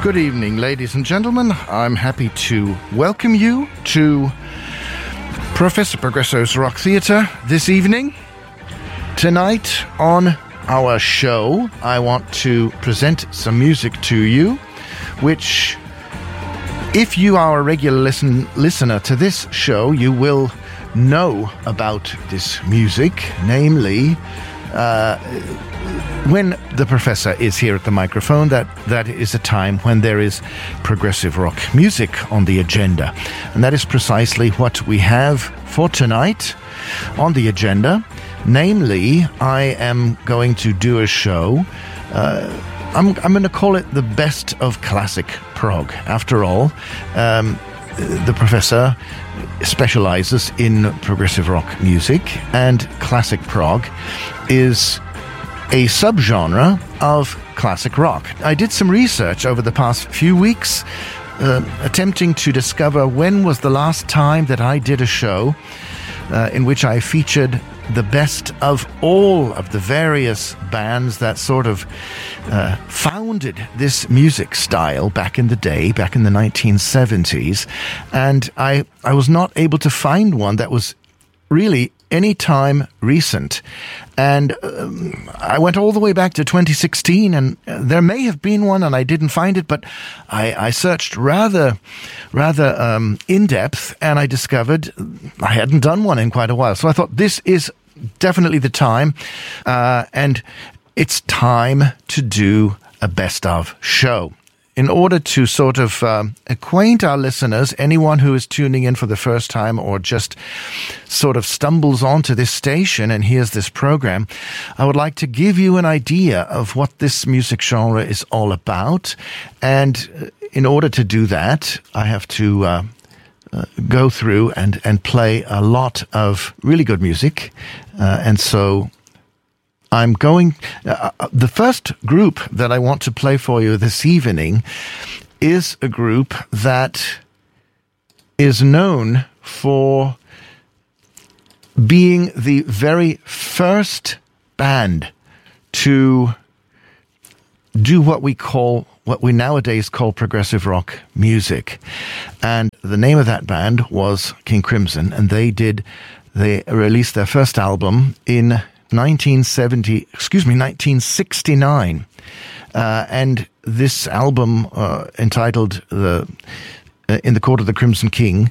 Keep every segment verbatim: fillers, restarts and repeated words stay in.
Good evening, ladies and gentlemen. I'm happy to welcome you to Professor Progresso's Rock Theatre this evening. Tonight on our show, I want to present some music to you, which, if you are a regular listen, listener to this show, you will know about this music, namely, uh, when the professor is here at the microphone, that, that is a time when there is progressive rock music on the agenda. And that is precisely what we have for tonight on the agenda. Namely, I am going to do a show. Uh, I'm, I'm going to call it the best of classic prog. After all, um, the professor specializes in progressive rock music, and classic prog is a subgenre of classic rock. I did some research over the past few weeks, uh, attempting to discover when was the last time that I did a show uh, in which I featured the best of all of the various bands that sort of uh, founded this music style back in the day, back in the nineteen seventies. And I, I was not able to find one that was really any time recent. And um, I went all the way back to twenty sixteen, and uh, there may have been one, and I didn't find it, but I, I searched rather, rather um, in depth, and I discovered I hadn't done one in quite a while. So I thought this is definitely the time, uh, and it's time to do a best of show. In order to sort of um, acquaint our listeners, anyone who is tuning in for the first time or just sort of stumbles onto this station and hears this program, I would like to give you an idea of what this music genre is all about. And in order to do that, I have to uh, uh, go through and, and play a lot of really good music. Uh, and so I'm going, uh, the first group that I want to play for you this evening is a group that is known for being the very first band to do what we call, what we nowadays call progressive rock music. And the name of that band was King Crimson, and they did, they released their first album in nineteen seventy, excuse me, nineteen sixty-nine, uh, and this album uh, entitled "The uh, In the Court of the Crimson King"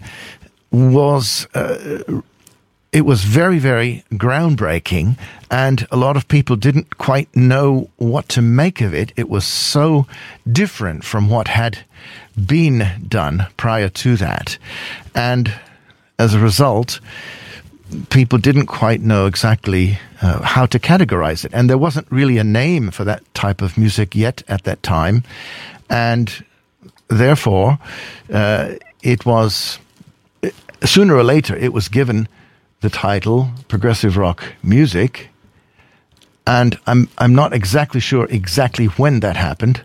was uh, it was very, very groundbreaking, and a lot of people didn't quite know what to make of it. It was so different from what had been done prior to that, and as a result, people didn't quite know exactly uh, how to categorize it. And there wasn't really a name for that type of music yet at that time. And therefore, uh, it was, sooner or later, it was given the title progressive rock music. And I'm, I'm not exactly sure exactly when that happened.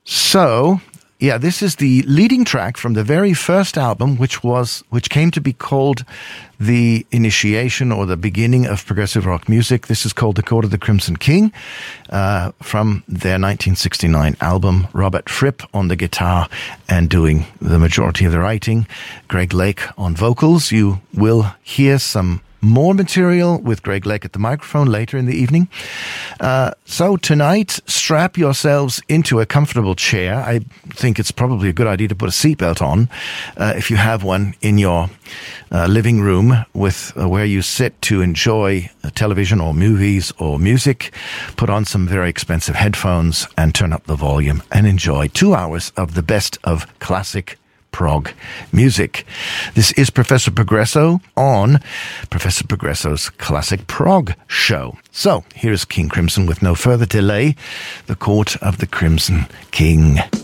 So, yeah, this is the leading track from the very first album, which was, which came to be called the initiation or the beginning of progressive rock music. This is called The Court of the Crimson King, uh, from their nineteen sixty-nine album. Robert Fripp on the guitar and doing the majority of the writing. Greg Lake on vocals. You will hear some more material with Greg Lake at the microphone later in the evening. Uh, so tonight, strap yourselves into a comfortable chair. I think it's probably a good idea to put a seatbelt on uh, if you have one in your uh, living room with uh, where you sit to enjoy uh, television or movies or music. Put on some very expensive headphones and turn up the volume and enjoy two hours of the best of classic prog music. This is Professor Progresso on Professor Progresso's Classic Prog Show. So, here's King Crimson with no further delay, The Court of the Crimson King.